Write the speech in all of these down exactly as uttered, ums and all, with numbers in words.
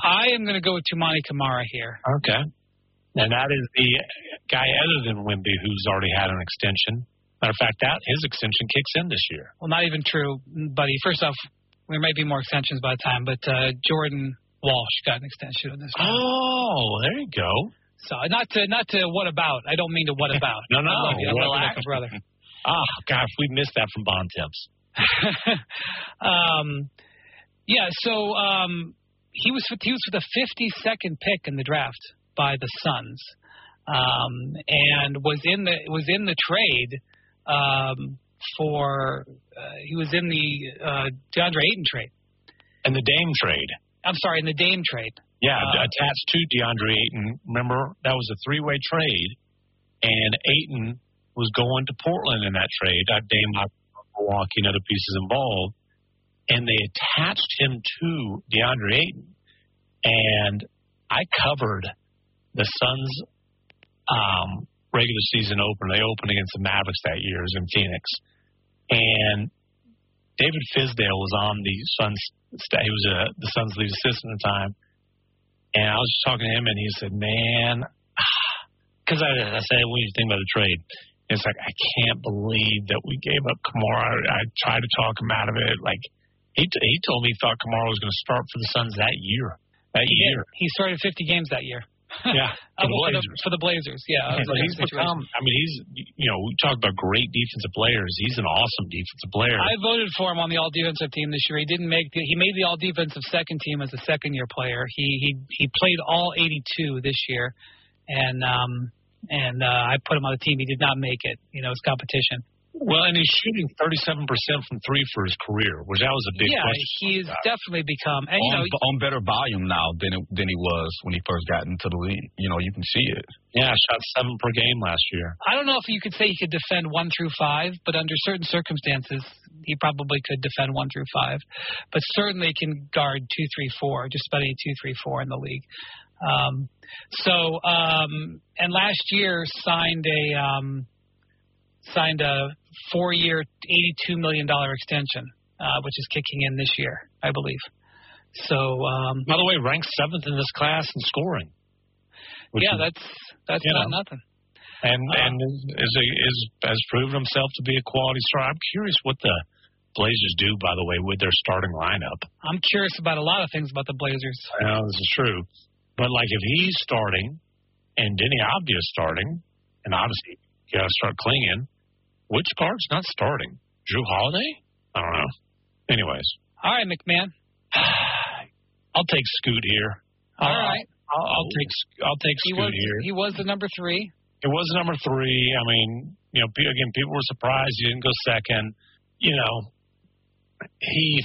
I am going to go with Tumani Kamara here. Okay. And that is the guy other than Wemby who's already had an extension. Matter of fact, that his extension kicks in this year. Well, not even true, buddy. First off, there might be more extensions by the time, but uh, Jordan Walsh got an extension in this round. Oh, there you go. So not to not to what about. I don't mean to what about. no, no, I love you. I well, love you like a brother. Oh, gosh, we missed that from Bond Temps. um, yeah, so um, he was he was for the fifty-second pick in the draft by the Suns, um, and was in the was in the trade um, for uh, he was in the uh, DeAndre Ayton trade. And the Dame trade. I'm sorry, in the Dame trade. Yeah, uh, attached to DeAndre Ayton. Remember, that was a three-way trade, and Ayton was going to Portland in that trade. That Dame, Milwaukee, and other pieces involved, and they attached him to DeAndre Ayton. And I covered the Suns' um, regular season opener. They opened against the Mavericks that year. It was in Phoenix, and David Fizdale was on the Suns. He was a, the Suns' lead assistant at the time. And I was just talking to him, and he said, man, because I, I said, what do you think about the trade? And it's like, I can't believe that we gave up Kamara. I, I tried to talk him out of it. Like, he t- he told me he thought Kamara was going to start for the Suns that year. That he year. Did. He started fifty games that year. Yeah, for, the Blazers. For, the, for the Blazers, yeah. yeah but he's become, I mean, he's, you know, we talk about great defensive players. He's an awesome defensive player. I voted for him on the all-defensive team this year. He didn't make the, he made the all-defensive second team as a second-year player. He he he played all eighty-two this year, and um and uh, I put him on the team. He did not make it. You know, it's competition. Well, and he's shooting thirty-seven percent from three for his career, which that was a big yeah, question. Yeah, he's definitely become, and you on, know, on better volume now than it, than he was when he first got into the league. You know, you can see it. Yeah, shot seven per game last year. I don't know if you could say he could defend one through five, but under certain circumstances, he probably could defend one through five. But certainly can guard two, three, four, just about any two, three, four in the league. Um, so, um, and last year signed a um, signed a four-year, eighty-two million dollars extension, uh, which is kicking in this year, I believe. So, um, by the way, ranked seventh in this class in scoring. Yeah, is, that's that's not know, nothing. And uh, and is, a, is has proven himself to be a quality star. I'm curious what the Blazers do, by the way, with their starting lineup. I'm curious about a lot of things about the Blazers. I know this is true, but like if he's starting and Denny Avdia's starting, and obviously you got to start clinging. Which guard's not starting? Drew Holiday? I don't know. Anyways. All right, McMahon. I'll take Scoot here. All I'll, right. I'll, I'll take I'll take he Scoot was, here. He was the number three. It was number three. I mean, you know, again, people were surprised he didn't go second. You know, he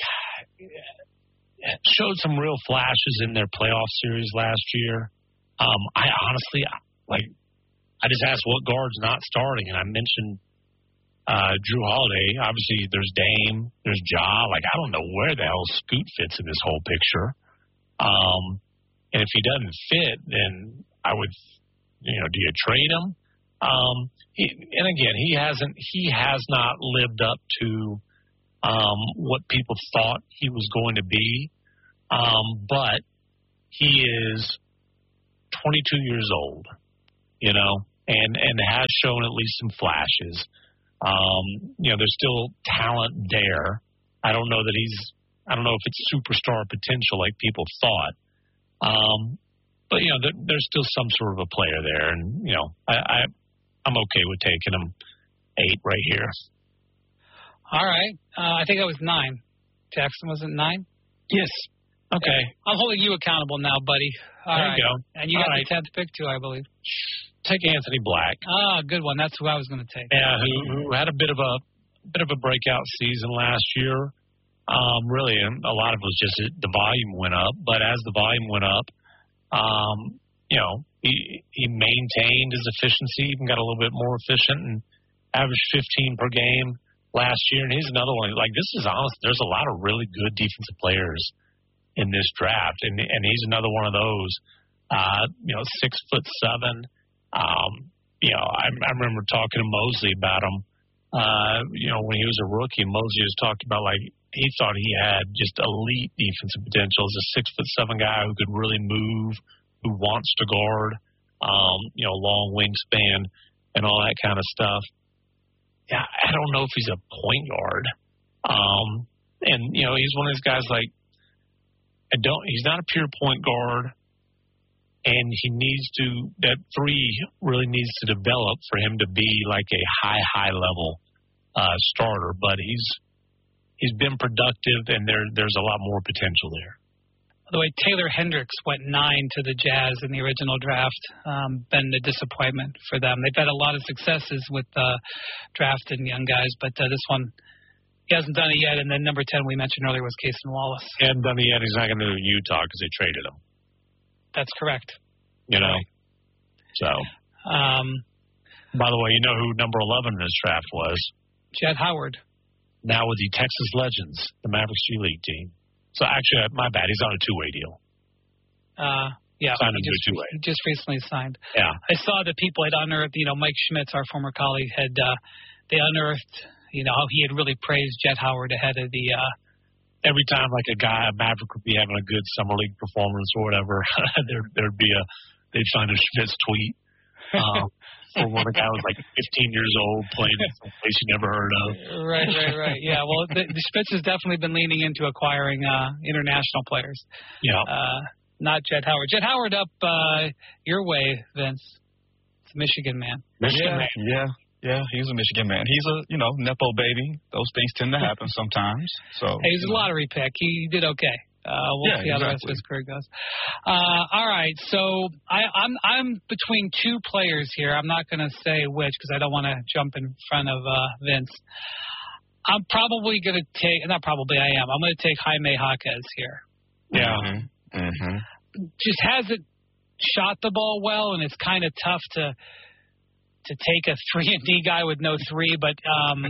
showed some real flashes in their playoff series last year. Um, I honestly, like, I just asked what guard's not starting, and I mentioned uh, Drew Holiday. Obviously, there's Dame, there's Ja. Like, I don't know where the hell Scoot fits in this whole picture. Um, and if he doesn't fit, then I would, you know, do you trade him? Um, he, and again, he hasn't, he has not lived up to um, what people thought he was going to be. Um, but he is twenty-two years old, you know, and, and has shown at least some flashes. Um, you know, there's still talent there. I don't know that he's, I don't know if it's superstar potential like people thought. Um, but, you know, there, there's still some sort of a player there. And, you know, I, I, I'm okay with taking him eight right here. All right. Uh, I think I was nine. Jackson, was it nine? Yes. Okay. Yeah. I'm holding you accountable now, buddy. All there right. you go. And you All got right. the tenth pick, too, I believe. Take Anthony Black. Ah, good one. That's who I was going to take. Yeah, who, who had a bit of a bit of a breakout season last year. Um, really, and a lot of it was just the volume went up. But as the volume went up, um, you know, he he maintained his efficiency, even got a little bit more efficient, and averaged fifteen per game last year. And he's another one. Like, this is honest. There's a lot of really good defensive players in this draft, and and he's another one of those. Uh, you know, six foot seven. Um, you know, I, I remember talking to Mosley about him Uh, you know, when he was a rookie, Mosey was talking about, like, he thought he had just elite defensive potential as a six-foot-seven guy who could really move, who wants to guard, um, you know, long wingspan and all that kind of stuff. Yeah, I don't know if he's a point guard. Um, and, you know, he's one of those guys, like, I don't, he's not a pure point guard. And he needs to, that three really needs to develop for him to be like a high, high level uh, starter. But he's he's been productive, and there there's a lot more potential there. By the way, Taylor Hendricks went nine to the Jazz in the original draft. Um, been a disappointment for them. They've had a lot of successes with uh, drafting young guys, but uh, this one, he hasn't done it yet. And then number ten we mentioned earlier was Cason Wallace. He hasn't done it yet. He's not going to do Utah because they traded him. That's correct. You know, so. Um, By the way, you know who number eleven in this draft was? Jett Howard. Now with the Texas Legends, the Mavericks G League team. So actually, my bad, he's on a two-way deal. Uh, yeah, signed he, him just, to a two-way. he just recently signed. Yeah. I saw that people had unearthed, you know, Mike Schmitz, our former colleague, had uh, they unearthed, you know, how he had really praised Jett Howard ahead of the uh, every time like a guy, a Maverick would be having a good summer league performance or whatever, there there'd be a they'd find a Schmitz tweet um, for when a guy was like fifteen years old playing in some place you never heard of. Right, right, right. Yeah, well, the, the Schmitz has definitely been leaning into acquiring uh, international players. Yeah. Uh, not Jett Howard. Jett Howard up uh, your way, Vince. It's a Michigan man. yeah, Michigan man. Yeah. Yeah, he's a Michigan man. He's a, you know, Nepo baby. Those things tend to happen sometimes. So hey, he's a lottery pick. He did okay. Uh, we'll yeah, see how exactly. the rest of his career goes. Uh, all right, so I, I'm I'm between two players here. I'm not going to say which because I don't want to jump in front of uh, Vince. I'm probably going to take, not probably, I am. I'm going to take Jaime Jaquez here. Yeah. Mm-hmm. Mm-hmm. Just hasn't shot the ball well, and it's kind of tough to. to take a three and D guy with no three, but um,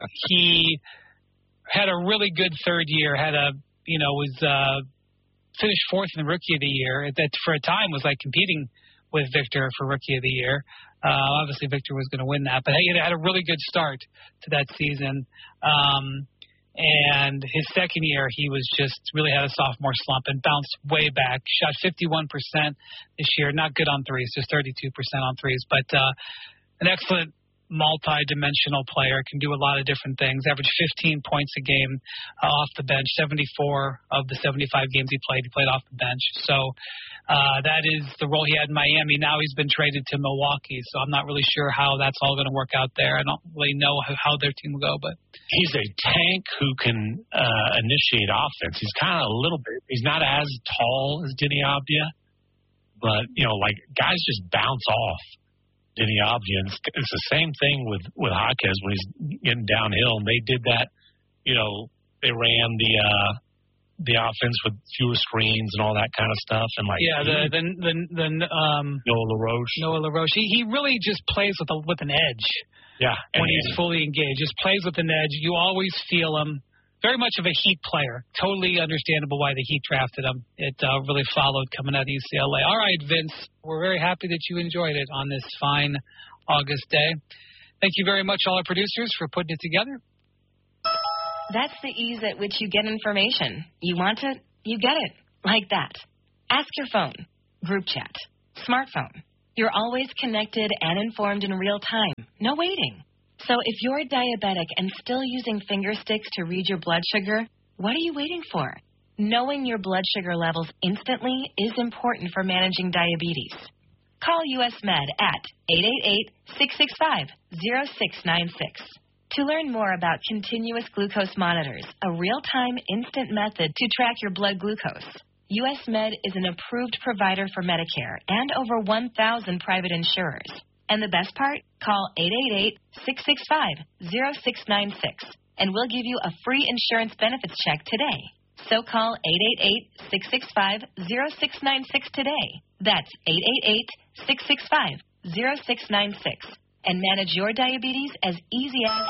he had a really good third year, had a, you know, was uh, finished fourth in the Rookie of the Year. That for a time was like competing with Victor for Rookie of the Year. Uh, obviously, Victor was going to win that, but he had a really good start to that season. Um, and his second year, he was just really had a sophomore slump and bounced way back. Shot fifty-one percent this year. Not good on threes, just thirty-two percent on threes, but uh, an excellent multi-dimensional player, can do a lot of different things. Averaged fifteen points a game uh, off the bench. seventy-four of the seventy-five games he played, he played off the bench. So uh, that is the role he had in Miami. Now he's been traded to Milwaukee, so I'm not really sure how that's all going to work out there. I don't really know how, how their team will go, but he's a tank who can uh, initiate offense. He's kind of a little bit. He's not as tall as Denny Abdia, but you know, like guys just bounce off Denny Abdia. It's, it's the same thing with with Jaquez when he's getting downhill, and they did that. You know, they ran the uh, the offense with fewer screens and all that kind of stuff, and like yeah, the the the, the um, Noah LaRoche. Noah LaRoche. He, he really just plays with a, with an edge. Yeah, when he's fully engaged, just plays with an edge. You always feel him. Very much of a Heat player. Totally understandable why the Heat drafted him. It uh, really followed coming out of U C L A. All right, Vince, we're very happy that you enjoyed it on this fine August day. Thank you very much, all our producers, for putting it together. That's the ease at which you get information. You want it, you get it. Like that. Ask your phone. Group chat. Smartphone. You're always connected and informed in real time. No waiting. So if you're diabetic and still using finger sticks to read your blood sugar, what are you waiting for? Knowing your blood sugar levels instantly is important for managing diabetes. Call U S Med at eight eight eight, six six five, zero six nine six. To learn more about continuous glucose monitors, a real-time instant method to track your blood glucose, U S Med is an approved provider for Medicare and over one thousand private insurers. And the best part? Call eight eight eight, six six five, zero six nine six, and we'll give you a free insurance benefits check today. So call eight eight eight, six six five, zero six nine six today. That's eight eight eight, six six five, zero six nine six. And manage your diabetes as easy as...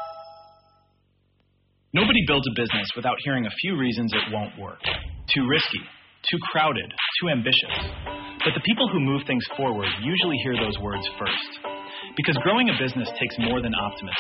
Nobody builds a business without hearing a few reasons it won't work. Too risky, too crowded, too ambitious. But the people who move things forward usually hear those words first. Because growing a business takes more than optimism.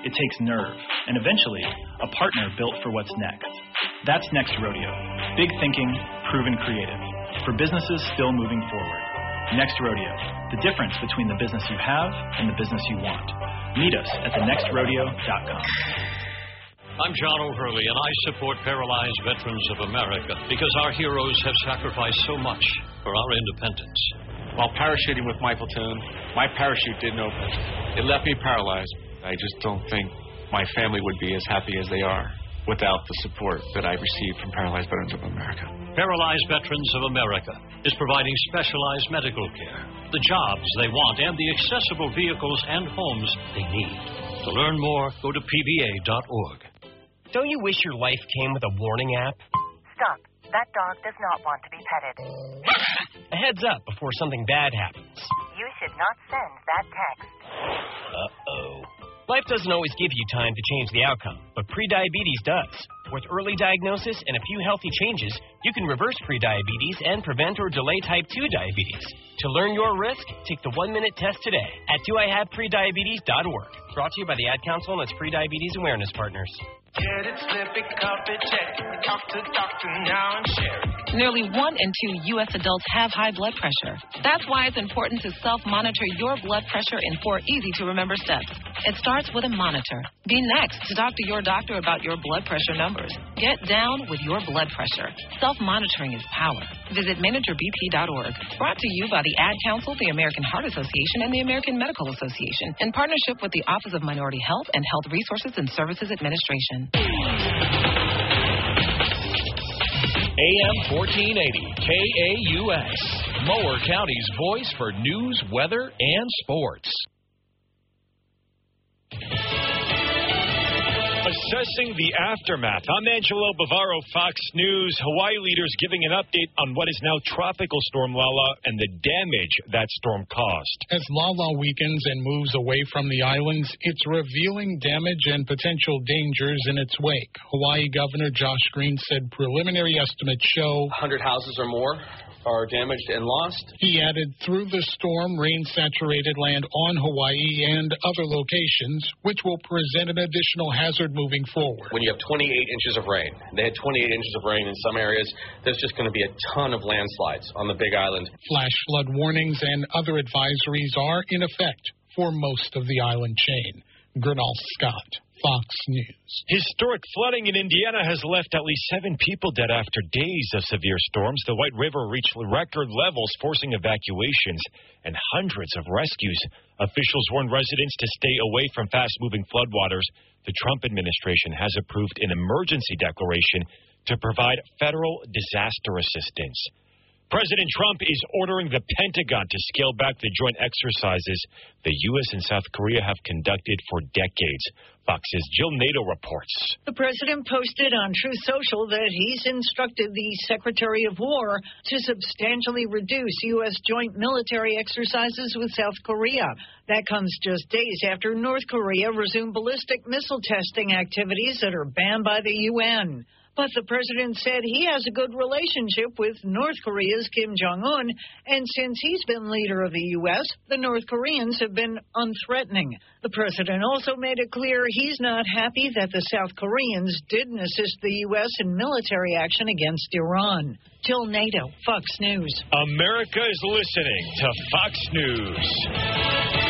It takes nerve, and eventually, a partner built for what's next. That's Next Rodeo. Big thinking, proven creative. For businesses still moving forward. Next Rodeo. The difference between the business you have and the business you want. Meet us at the next rodeo dot com. I'm John O'Hurley, and I support Paralyzed Veterans of America because our heroes have sacrificed so much for our independence. While parachuting with my platoon, my parachute didn't open. It left me paralyzed. I just don't think my family would be as happy as they are without the support that I received from Paralyzed Veterans of America. Paralyzed Veterans of America is providing specialized medical care, the jobs they want, and the accessible vehicles and homes they need. To learn more, go to P V A dot org. Don't you wish your life came with a warning app? Stop. That dog does not want to be petted. A heads up before something bad happens. You should not send that text. Uh-oh. Life doesn't always give you time to change the outcome, but prediabetes does. With early diagnosis and a few healthy changes, you can reverse prediabetes and prevent or delay type two diabetes. To learn your risk, take the one-minute test today at do I have prediabetes dot org. Brought to you by the Ad Council and its Prediabetes Awareness Partners. Get it, slip it, cup it, check it. Talk to doctor now and share it. Nearly one in two U S adults have high blood pressure. That's why it's important to self-monitor your blood pressure in four easy-to-remember steps. It starts with a monitor. Be next to talk to your doctor about your blood pressure numbers. Get down with your blood pressure. Self-monitoring is power. Visit manager b p dot org. Brought to you by the Ad Council, the American Heart Association, and the American Medical Association, in partnership with the Office of Minority Health and Health Resources and Services Administration. A M fourteen eighty, K A U S, Mower County's voice for news, weather, and sports. Assessing the aftermath. I'm Angelo Bavaro, Fox News. Hawaii leaders giving an update on what is now Tropical Storm Lala and the damage that storm caused. As Lala weakens and moves away from the islands, it's revealing damage and potential dangers in its wake. Hawaii Governor Josh Green said preliminary estimates show one hundred houses or more are damaged and lost. He added, through the storm, rain saturated land on Hawaii and other locations, which will present an additional hazard moving forward. When you have twenty-eight inches of rain, they had twenty-eight inches of rain in some areas, there's just going to be a ton of landslides on the Big Island. Flash flood warnings and other advisories are in effect for most of the island chain. Gernal Scott, Fox News. Historic flooding in Indiana has left at least seven people dead after days of severe storms. The White River reached record levels, forcing evacuations and hundreds of rescues. Officials warn residents to stay away from fast-moving floodwaters. The Trump administration has approved an emergency declaration to provide federal disaster assistance. President Trump is ordering the Pentagon to scale back the joint exercises the U S and South Korea have conducted for decades. Fox's Jill Nato reports. The president posted on Truth Social that he's instructed the Secretary of War to substantially reduce U S joint military exercises with South Korea. That comes just days after North Korea resumed ballistic missile testing activities that are banned by the U N. But the president said he has a good relationship with North Korea's Kim Jong-un, and since he's been leader of the U S, the North Koreans have been unthreatening. The president also made it clear he's not happy that the South Koreans didn't assist the U S in military action against Iran. Jill Nato, Fox News. America is listening to Fox News.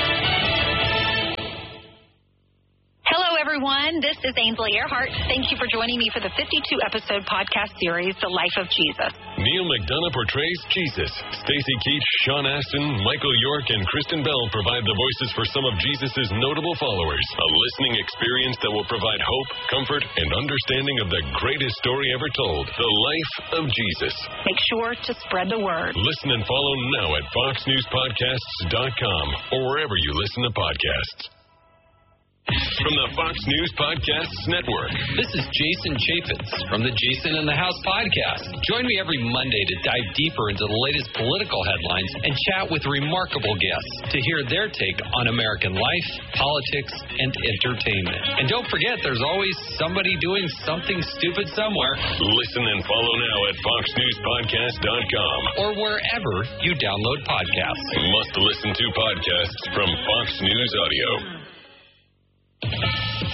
Hello, everyone. This is Ainsley Earhart. Thank you for joining me for the fifty-two episode podcast series, The Life of Jesus. Neil McDonough portrays Jesus. Stacey Keach, Sean Astin, Michael York, and Kristen Bell provide the voices for some of Jesus' notable followers. A listening experience that will provide hope, comfort, and understanding of the greatest story ever told, The Life of Jesus. Make sure to spread the word. Listen and follow now at fox news podcasts dot com or wherever you listen to podcasts. From the Fox News Podcasts Network. This is Jason Chaffetz from the Jason in the House podcast. Join me every Monday to dive deeper into the latest political headlines and chat with remarkable guests to hear their take on American life, politics, and entertainment. And don't forget, there's always somebody doing something stupid somewhere. Listen and follow now at fox news podcast dot com or wherever you download podcasts. Must listen to podcasts from Fox News Audio.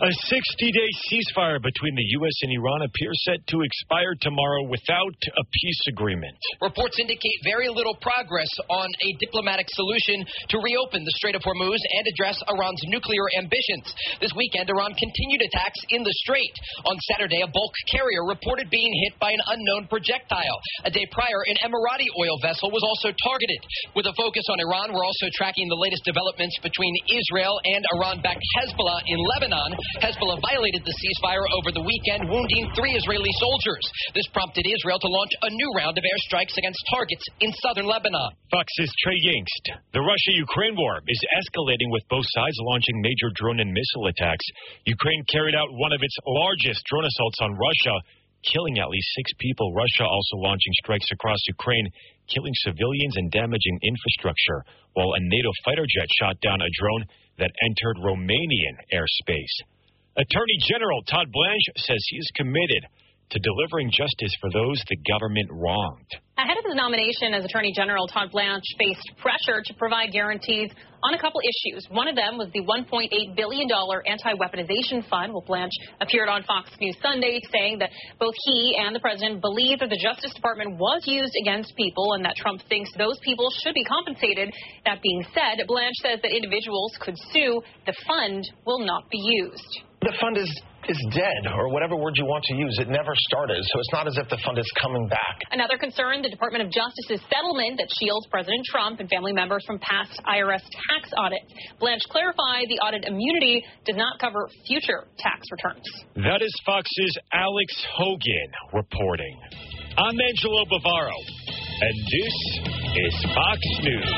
A sixty-day ceasefire between the U S and Iran appears set to expire tomorrow without a peace agreement. Reports indicate very little progress on a diplomatic solution to reopen the Strait of Hormuz and address Iran's nuclear ambitions. This weekend, Iran continued attacks in the Strait. On Saturday, a bulk carrier reported being hit by an unknown projectile. A day prior, an Emirati oil vessel was also targeted. With a focus on Iran, we're also tracking the latest developments between Israel and Iran-backed Hezbollah in Lebanon. Hezbollah violated the ceasefire over the weekend, wounding three Israeli soldiers. This prompted Israel to launch a new round of airstrikes against targets in southern Lebanon. Fox's Trey Yingst. The Russia-Ukraine war is escalating with both sides launching major drone and missile attacks. Ukraine carried out one of its largest drone assaults on Russia, killing at least six people. Russia also launching strikes across Ukraine, killing civilians and damaging infrastructure, while a NATO fighter jet shot down a drone that entered Romanian airspace. Attorney General Todd Blanche says he is committed to delivering justice for those the government wronged. Ahead of his nomination as Attorney General, Todd Blanche faced pressure to provide guarantees on a couple issues. One of them was the one point eight billion dollars anti-weaponization fund. Well, Blanche appeared on Fox News Sunday saying that both he and the president believe that the Justice Department was used against people and that Trump thinks those people should be compensated. That being said, Blanche says that individuals could sue. The fund will not be used. The fund is is dead, or whatever word you want to use. It never started, so it's not as if the fund is coming back. Another concern, the Department of Justice's settlement that shields President Trump and family members from past I R S tax audits. Blanche clarified the audit immunity does not cover future tax returns. That is Fox's Alex Hogan reporting. I'm Angelo Bavaro, and this is Fox News.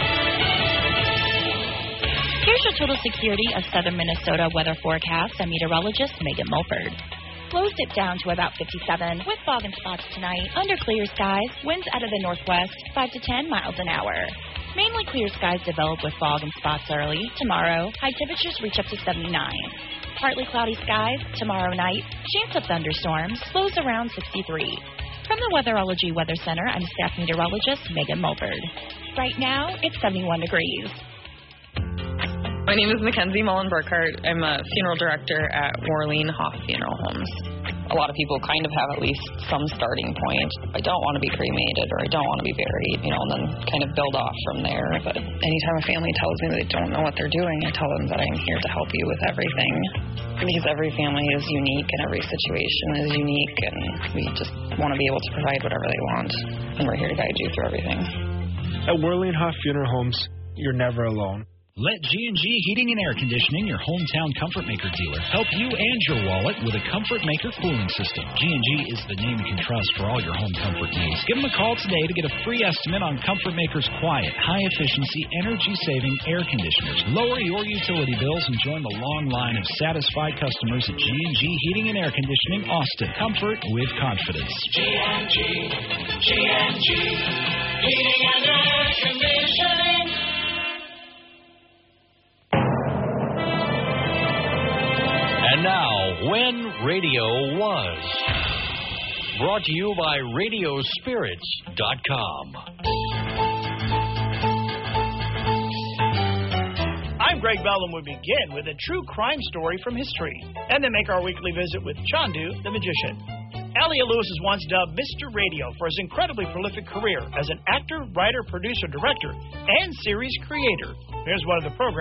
Here's your total security of southern Minnesota weather forecast. I'm meteorologist Megan Mulford. Lows dip down to about fifty-seven with fog and spots tonight. Under clear skies, winds out of the northwest, five to ten miles an hour. Mainly clear skies develop with fog and spots early. Tomorrow, high temperatures reach up to seventy-nine. Partly cloudy skies tomorrow night. Chance of thunderstorms. Lows around sixty-three. From the Weatherology Weather Center, I'm staff meteorologist Megan Mulford. Right now, it's seventy-one degrees. My name is Mackenzie Mullen-Burkhart. I'm a funeral director at Warleen Hoff Funeral Homes. A lot of people kind of have at least some starting point. I don't want to be cremated or I don't want to be buried, you know, and then kind of build off from there. But anytime a family tells me they don't know what they're doing, I tell them that I'm here to help you with everything. Because every family is unique and every situation is unique, and we just want to be able to provide whatever they want. And we're here to guide you through everything. At Warleen Hoff Funeral Homes, you're never alone. Let G and G Heating and Air Conditioning, your hometown Comfort Maker dealer, help you and your wallet with a Comfort Maker cooling system. G and G is the name you can trust for all your home comfort needs. Give them a call today to get a free estimate on Comfort Maker's quiet, high-efficiency, energy-saving air conditioners. Lower your utility bills and join the long line of satisfied customers at G and G Heating and Air Conditioning, Austin. Comfort with confidence. G and G, G and G, Heating and Air Conditioning. And now, When Radio Was. Brought to you by radio spirits dot com. I'm Greg Bell, and we begin with a true crime story from history, and then make our weekly visit with Chandu, the magician. Elliot Lewis is once dubbed Mister Radio for his incredibly prolific career as an actor, writer, producer, director, and series creator. Here's one of the programs